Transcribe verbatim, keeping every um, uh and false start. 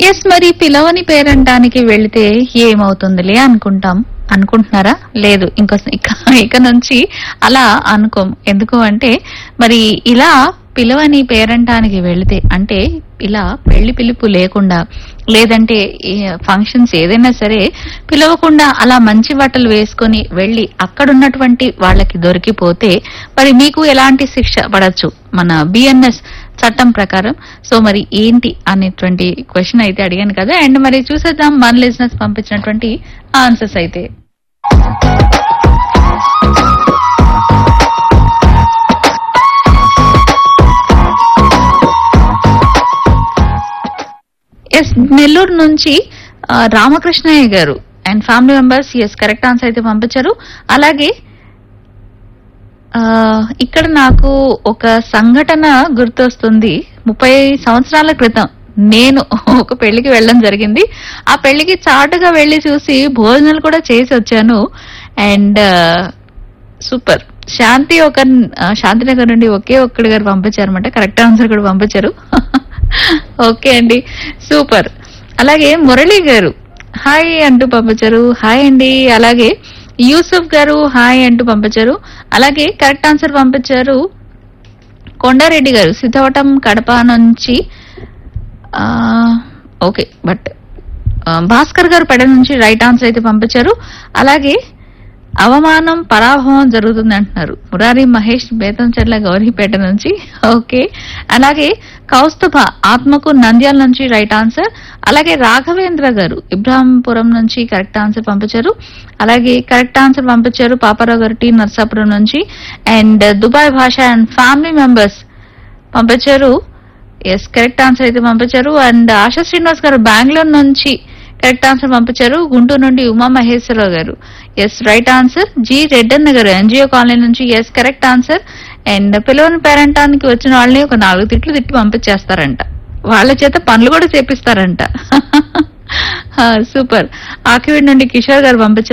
Yes, మరి పిలవని పేరంటానికి వెళితే ఏమవుతుందిలే అనుకుంటాం. అనుకుంటున్నారా? లేదు, ఇంకో ఇక ఇక నుంచి అలా అనుకోం. ఎందుకు అంటే మరి ఇలా పిలవని పేరంటానికి వెళితే అంటే ఇలా పెళ్లి పిలుపు లేకుండా లేదంటే ఫంక్షన్స్ ఏదైనా సరే పిలవకుండా అలా మంచి బట్టలు వేసుకొని వెళ్లి అక్కడున్నటువంటి వాళ్ళకి దొరికిపోతే మరి మీకు ఎలాంటి శిక్ష పడచ్చు మన బిఎన్ఎస్ చట్టం ప్రకారం? సో మరి ఏంటి అనేటువంటి క్వశ్చన్ అయితే అడిగాను కదా. అండ్ మరి చూసేద్దాం మన లిజనర్స్ పంపించినటువంటి ఆన్సర్స్ అయితే. ఎస్, నెల్లూరు నుంచి ఆ, రామకృష్ణయ్య గారు and family members yes correct answer అయితే పంపించారు. అలాగే ఆ ఇక్కడ నాకు ఒక సంఘటన గుర్తొస్తుంది. ముప్పై సంవత్సరాల క్రితం నేను ఒక పెళ్లికి వెళ్ళడం జరిగింది. ఆ పెళ్లికి చాటుగా వెళ్లి చూసి భోజనాలు కూడా చేసి వచ్చాను. అండ్ సూపర్ శాంతి ఒక శాంతినగర్ నుండి ఒకే ఒక్కడి గారు పంపించారన్నమాట. కరెక్ట్ ఆన్సర్ కూడా పంపించారు. ఓకే అండి, సూపర్. అలాగే మురళి గారు హాయ్ అంటూ పంపించారు. హాయ్ అండి. అలాగే యూసుఫ్ గారు హాయ్ అంటూ పంపించారు. అలాగే కరెక్ట్ ఆన్సర్ పంపించారు కొండారెడ్డి గారు సిద్ధవటం కడప నుంచి. ఓకే, బట్ భాస్కర్ గారు పెడ నుంచి రైట్ ఆన్సర్ అయితే పంపించారు. అలాగే అవమానం పరాభవం జరుగుతుంది అంటున్నారు మురారి మహేష్ బేతంచెర్ల గౌరీపేట నుంచి. ఓకే, అలాగే కౌస్తుభ ఆత్మకు నంద్యాల నుంచి రైట్ ఆన్సర్. అలాగే రాఘవేంద్ర గారు ఇబ్రాహింపురం నుంచి కరెక్ట్ ఆన్సర్ పంపించారు. అలాగే కరెక్ట్ ఆన్సర్ పంపించారు పాపారావు గారు టీ నర్సాపురం నుంచి. అండ్ దుబాయ్ భాష అండ్ ఫ్యామిలీ మెంబర్స్ పంపించారు. ఎస్ కరెక్ట్ ఆన్సర్ అయితే పంపించారు. అండ్ ఆశా శ్రీనివాస్ గారు బెంగళూరు నుంచి కరెక్ట్ ఆన్సర్ పంపించారు. గుంటూరు నుండి ఉమా మహేశ్వరరావు గారు yes right answer. G Reddanna గారు ఎన్జిఓ కాలనీ నుంచి ఎస్ కరెక్ట్ ఆన్సర్. అండ్ పిలవని పేరంటానికి వచ్చిన వాళ్ళని ఒక నాలుగు తిట్లు తిట్టి పంపించేస్తారంట, వాళ్ళ చేత పనులు కూడా చేపిస్తారంట. సూపర్. ఆకివీడి నుండి కిషోర్ గారు పంపించారు.